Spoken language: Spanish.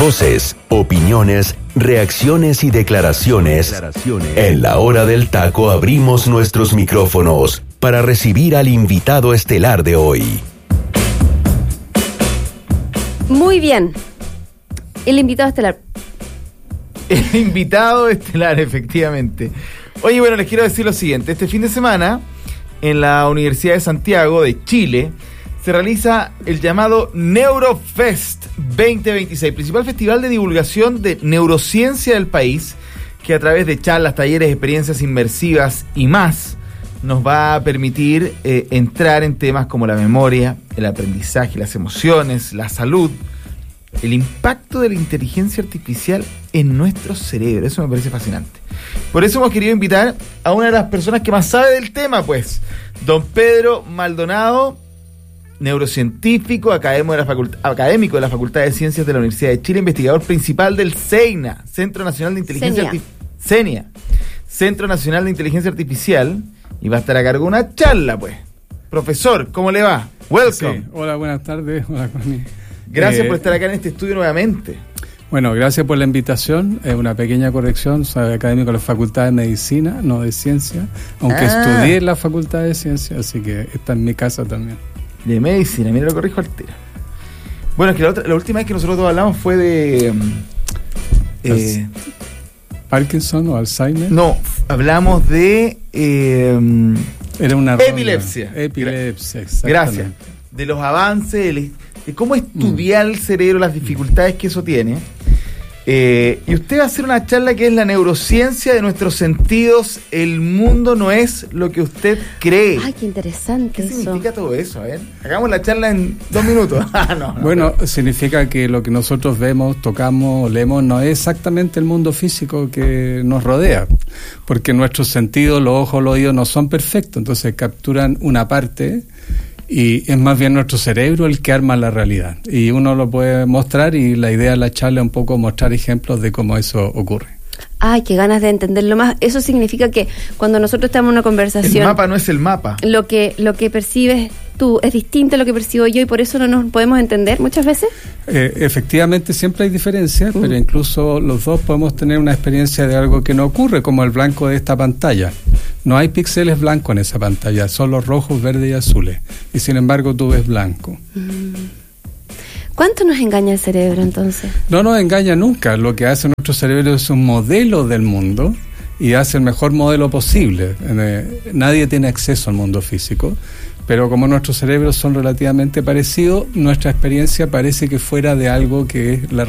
Voces, opiniones, reacciones y declaraciones. En la hora del taco abrimos nuestros micrófonos para recibir al invitado estelar de hoy. Muy bien. El invitado estelar. El invitado estelar, efectivamente. Oye, bueno, les quiero decir lo siguiente. Este fin de semana, en la Universidad de Santiago de Chile, se realiza el llamado Neurofest 2026, principal festival de divulgación de neurociencia del país, que a través de charlas, talleres, experiencias inmersivas y más, nos va a permitir entrar en temas como la memoria, el aprendizaje, las emociones, la salud, el impacto de la inteligencia artificial en nuestro cerebro. Eso me parece fascinante. Por eso hemos querido invitar a una de las personas que más sabe del tema, pues, don Pedro Maldonado, neurocientífico, académico de la Facultad de Ciencias de la Universidad de Chile, investigador principal del CEINA, Centro Nacional de Inteligencia Artificial, Centro Nacional de Inteligencia Artificial, y va a estar a cargo de una charla, pues. Profesor, ¿cómo le va? Welcome. Sí. Hola, buenas tardes. Hola, Connie. Gracias por estar acá en este estudio nuevamente. Bueno, gracias por la invitación. Es una pequeña corrección. Soy académico de la Facultad de Medicina, no de Ciencia, aunque estudié en la Facultad de Ciencia, así que está en mi casa también. De Medicina, mira, lo corrijo al tiro. Bueno, es que la última vez que nosotros todos hablamos fue de... ¿Parkinson o Alzheimer? No, hablamos de... Era una epilepsia. Epilepsia, gracias. De los avances, de cómo estudiar el cerebro, las dificultades que eso tiene. Y usted va a hacer una charla que es la neurociencia de nuestros sentidos. El mundo no es lo que usted cree. Ay, qué interesante. ¿Qué significa todo eso? A ver, hagamos la charla en 2 minutos. Bueno, significa que lo que nosotros vemos, tocamos, leemos, no es exactamente el mundo físico que nos rodea, porque nuestros sentidos, los ojos, los oídos no son perfectos, entonces capturan una parte. Y es más bien nuestro cerebro el que arma la realidad. Y uno lo puede mostrar, y la idea de la charla es un poco mostrar ejemplos de cómo eso ocurre. Ay, qué ganas de entenderlo más. Eso significa que cuando nosotros estamos en una conversación... El mapa no es el mapa. Lo que percibes tú es distinto a lo que percibo yo, y por eso no nos podemos entender muchas veces. Efectivamente, siempre hay diferencias, pero incluso los dos podemos tener una experiencia de algo que no ocurre, como el blanco de esta pantalla. No hay píxeles blancos en esa pantalla, solo rojos, verdes y azules. Y sin embargo tú ves blanco. ¿Cuánto nos engaña el cerebro entonces? No nos engaña nunca. Lo que hace nuestro cerebro es un modelo del mundo y hace el mejor modelo posible. Nadie tiene acceso al mundo físico, pero como nuestros cerebros son relativamente parecidos, nuestra experiencia parece que fuera de algo que es la